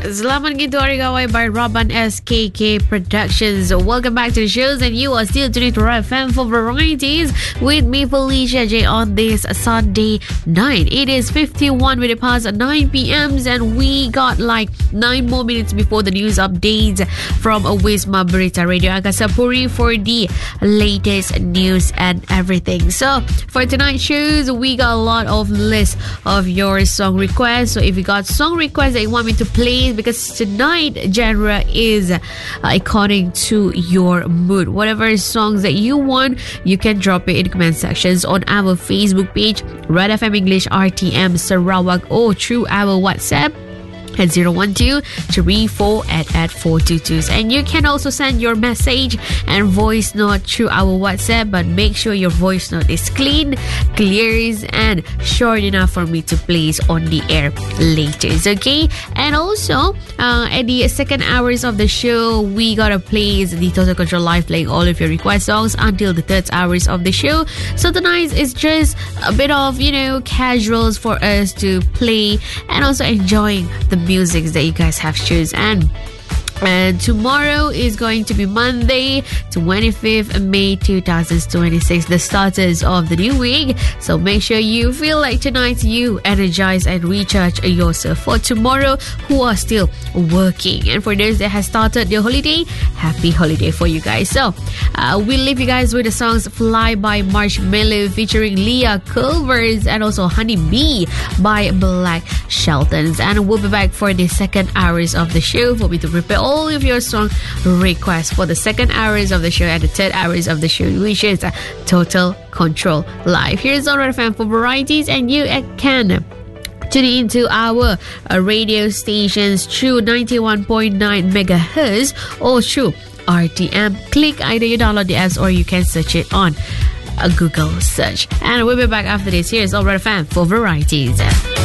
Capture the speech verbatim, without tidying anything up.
Selamat Gitu Hari Gawai by Raban S K K Productions. Welcome back to the shows, and you are still tuning to Rock F M for varieties with me, Felicia J, on this Sunday night. It is fifty-one minutes past nine p.m. and we got like nine more minutes before the news updates from Wisma Berita Radio Angkasa Puri for the latest news and everything. So for tonight's shows, we got a lot of list of your song requests. So if you got song requests that you want me to play, because tonight genre is uh, according to your mood. Whatever songs that you want, you can drop it in the comment sections on our Facebook page, Red F M English R T M Sarawak, or through our WhatsApp at zero one two three four eight eight four two two. And you can also send your message and voice note through our WhatsApp, but make sure your voice note is clean, clear, and short enough for me to place on the air later, okay? And also uh, at the second hours of the show, we gotta play the Total Control Live, playing all of your request songs until the third hours of the show. So tonight is just a bit of, you know, casuals for us to play and also enjoying the music that you guys have chosen. And And tomorrow is going to be Monday, twenty-fifth of May twenty twenty-six, the starters of the new week. So make sure you feel like tonight you energize and recharge yourself for tomorrow who are still working. And for those that have started their holiday, happy holiday for you guys. So uh, we'll leave you guys with the songs Fly by Marshmello featuring Leah Culvers, and also Honey Bee by Black Sheltons. And we'll be back for the second hours of the show for me to prepare all all of your song requests for the second hours of the show and the third hours of the show, which is uh, Total Control Live. Here's on Red F M for varieties, and you uh, can tune into our uh, radio stations through ninety-one point nine megahertz or through R T M. Click either you download the apps or you can search it on a Google search. And we'll be back after this. Here's on Red F M for varieties.